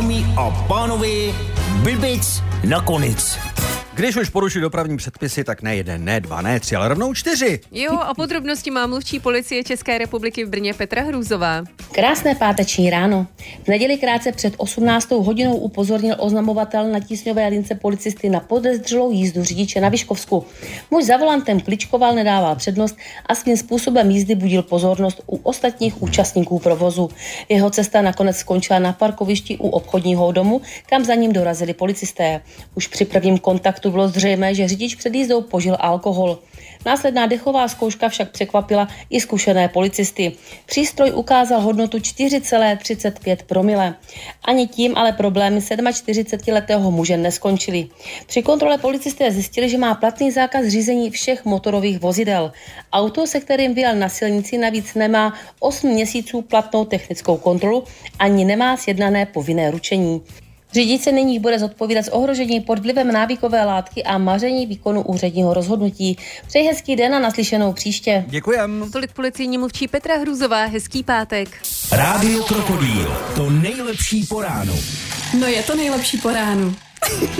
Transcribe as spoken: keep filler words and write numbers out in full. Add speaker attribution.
Speaker 1: Dámy a pánové, blbec nakonec.
Speaker 2: Když už poruší dopravní předpisy, tak ne jeden, ne dva, ne tři, ale rovnou čtyři.
Speaker 3: Jo, a podrobnosti má mluvčí policie České republiky v Brně Petra Hrůzová.
Speaker 4: Krásné páteční ráno. V neděli krátce před osmnáctou hodinou upozornil oznamovatel na tísňové lince policisty na podezřelou jízdu řidiče na Vyškovsku. Muž za volantem kličkoval, nedával přednost a svým způsobem jízdy budil pozornost u ostatních účastníků provozu. Jeho cesta nakonec skončila na parkovišti u obchodního domu, kam za ním dorazili policisté. Už při prvním kontaktu bylo zřejmé, že řidič před jízdou požil alkohol. Následná dechová zkouška však překvapila i zkušené policisty. Přístroj ukázal hodnotu čtyři celá třicet pět promile. Ani tím ale problémy čtyřicetisedmiletého muže neskončily. Při kontrole policisté zjistili, že má platný zákaz řízení všech motorových vozidel. Auto, se kterým vyjel na silnici, navíc nemá osm měsíců platnou technickou kontrolu ani nemá sjednané povinné ručení. Řidič se nyní bude zodpovídat z ohrožení pod vlivem návykové látky a maření výkonu úředního rozhodnutí. Přeji hezký den a naslyšenou příště.
Speaker 2: Děkujem.
Speaker 3: Tolik policejní mluvčí Petra Hrůzová, hezký pátek.
Speaker 1: Rádio Krokodýl, to nejlepší po ránu.
Speaker 5: No je to nejlepší po ránu.